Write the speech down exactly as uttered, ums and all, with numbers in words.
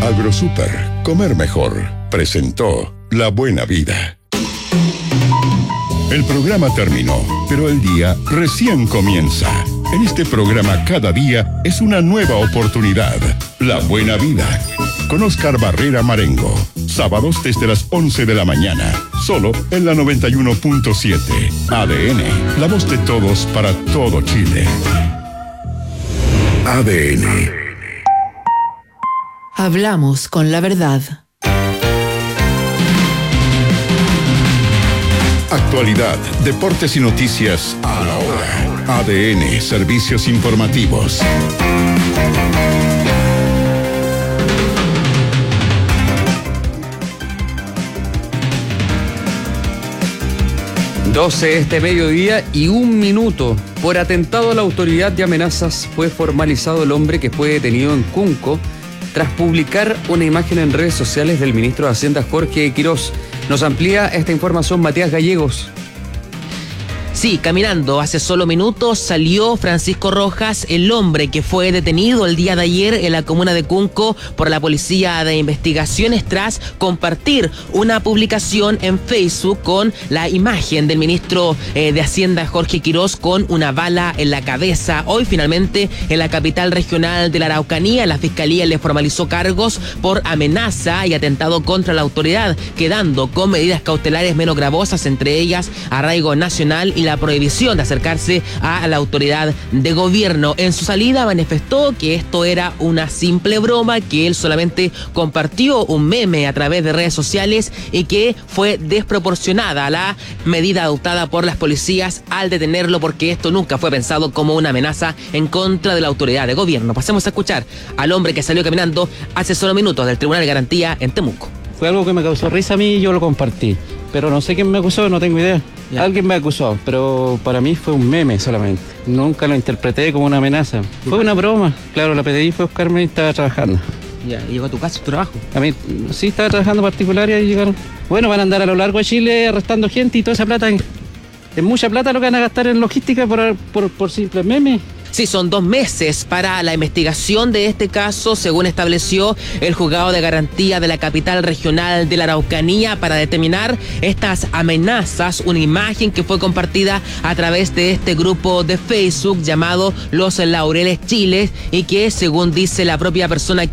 Agrosuper, comer mejor, presentó La Buena Vida. El programa terminó, pero el día recién comienza. En este programa cada día es una nueva oportunidad. La Buena Vida, con Oscar Barrera Marengo. Sábados desde las once de la mañana, solo en la noventa y uno punto siete. A D N, la voz de todos para todo Chile. A D N. Hablamos con la verdad. Actualidad, deportes y noticias a la hora. A D N, servicios informativos. doce este mediodía y un minuto. Por atentado a la autoridad y amenazas fue formalizado el hombre que fue detenido en Cunco tras publicar una imagen en redes sociales del ministro de Hacienda Jorge Quirós. Nos amplía esta información Matías Gallegos. Sí, caminando hace solo minutos salió Francisco Rojas, el hombre que fue detenido el día de ayer en la comuna de Cunco por la Policía de Investigaciones tras compartir una publicación en Facebook con la imagen del ministro eh, de Hacienda Jorge Quirós con una bala en la cabeza. Hoy finalmente en la capital regional de la Araucanía la Fiscalía le formalizó cargos por amenaza y atentado contra la autoridad, quedando con medidas cautelares menos gravosas, entre ellas arraigo nacional y la prohibición de acercarse a la autoridad de gobierno. En su salida manifestó que esto era una simple broma, que él solamente compartió un meme a través de redes sociales y que fue desproporcionada la medida adoptada por las policías al detenerlo, porque esto nunca fue pensado como una amenaza en contra de la autoridad de gobierno. Pasemos a escuchar al hombre que salió caminando hace solo minutos del Tribunal de Garantía en Temuco. Fue algo que me causó risa a mí y yo lo compartí, pero no sé quién me acusó, no tengo idea. Ya. Alguien me acusó, pero para mí fue un meme solamente. Nunca lo interpreté como una amenaza. Fue una broma. Claro, la P D I fue a buscarme y estaba trabajando. Ya, ¿y llegó a tu casa, tu trabajo? A mí, sí, estaba trabajando particular y ahí llegaron. Bueno, van a andar a lo largo de Chile arrestando gente y toda esa plata. Es mucha plata lo que van a gastar en logística por, por, por simples memes. Sí, son dos meses para la investigación de este caso, según estableció el Juzgado de Garantía de la capital regional de la Araucanía, para determinar estas amenazas. Una imagen que fue compartida a través de este grupo de Facebook llamado Los Laureles Chile y que, según dice la propia persona